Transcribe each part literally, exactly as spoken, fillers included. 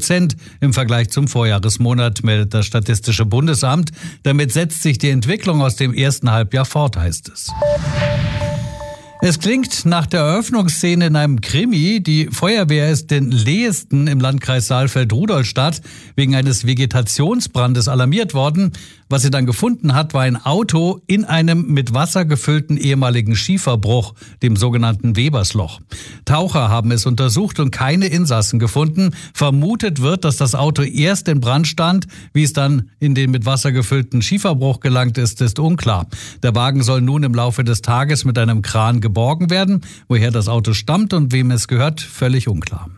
Prozent im Vergleich zum Vorjahresmonat, meldet das Statistische Bundesamt. Damit setzt sich die Entwicklung aus dem ersten Halbjahr fort, heißt es. Es klingt nach der Eröffnungsszene in einem Krimi. Die Feuerwehr ist in Lehesten im Landkreis Saalfeld-Rudolstadt wegen eines Vegetationsbrandes alarmiert worden. Was sie dann gefunden hat, war ein Auto in einem mit Wasser gefüllten ehemaligen Schieferbruch, dem sogenannten Webersloch. Taucher haben es untersucht und keine Insassen gefunden. Vermutet wird, dass das Auto erst in Brand stand. Wie es dann in den mit Wasser gefüllten Schieferbruch gelangt ist, ist unklar. Der Wagen soll nun im Laufe des Tages mit einem Kran geborgen werden. Woher das Auto stammt und wem es gehört, völlig unklar.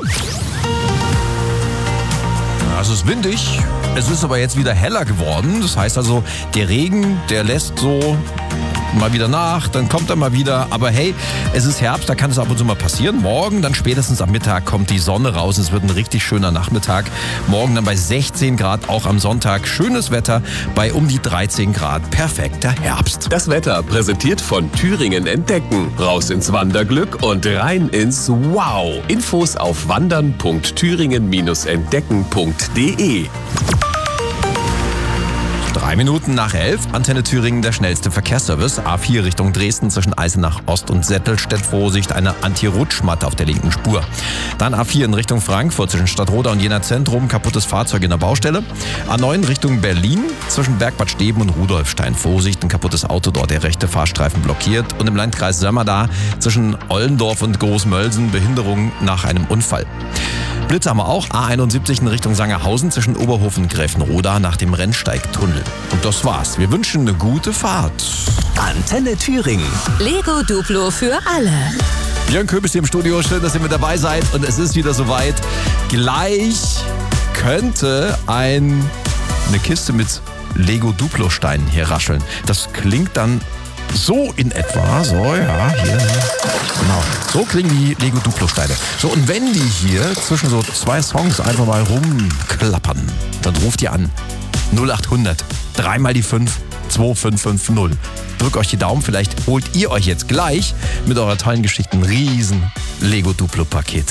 Es ist windig, es ist aber jetzt wieder heller geworden. Das heißt also, der Regen, der lässt so mal wieder nach, dann kommt er mal wieder. Aber hey, es ist Herbst, da kann es ab und zu mal passieren. Morgen, dann spätestens am Mittag kommt die Sonne raus. Es wird ein richtig schöner Nachmittag. Morgen dann bei sechzehn Grad, auch am Sonntag. Schönes Wetter bei um die dreizehn Grad. Perfekter Herbst. Das Wetter präsentiert von Thüringen Entdecken. Raus ins Wanderglück und rein ins Wow. Infos auf wandern punkt thüringen Bindestrich entdecken punkt de. Drei Minuten nach elf, Antenne Thüringen, der schnellste Verkehrsservice. A vier Richtung Dresden zwischen Eisenach Ost und Settelstedt. Vorsicht, eine Anti-Rutschmatte auf der linken Spur. Dann A vier in Richtung Frankfurt zwischen Stadtroda und Jena Zentrum. Kaputtes Fahrzeug in der Baustelle. A neun Richtung Berlin zwischen Bergbad Steben und Rudolfstein. Vorsicht, ein kaputtes Auto dort, der rechte Fahrstreifen blockiert. Und im Landkreis Sömmerda zwischen Ollendorf und Großmölsen Behinderung nach einem Unfall. Blitze haben wir auch. A einundsiebzig in Richtung Sangerhausen zwischen Oberhof und Gräfenroda nach dem Rennsteigtunnel. Und das war's. Wir wünschen eine gute Fahrt. Antenne Thüringen. Lego Duplo für alle. Björn Köbis hier im Studio. Schön, dass ihr mit dabei seid. Und es ist wieder soweit. Gleich könnte ein, eine Kiste mit Lego Duplo-Steinen hier rascheln. Das klingt dann so in etwa. So, ja, hier. Genau. So klingen die Lego Duplo-Steine. So, und wenn die hier zwischen so zwei Songs einfach mal rumklappern, dann ruft ihr an. null achthundert, dreimal die fünf, zwei fünf fünf null. Drückt euch die Daumen, vielleicht holt ihr euch jetzt gleich mit eurer tollen Geschichte ein riesen Lego Duplo-Paket.